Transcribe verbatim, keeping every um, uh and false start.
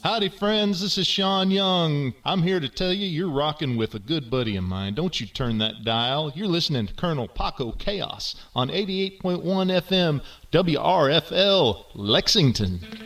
Howdy, friends. This is Sean Young. I'm here to tell you you're rocking with a good buddy of mine. Don't you turn that dial. You're listening to Colonel Paco Chaos on eighty-eight point one F M W R F L Lexington.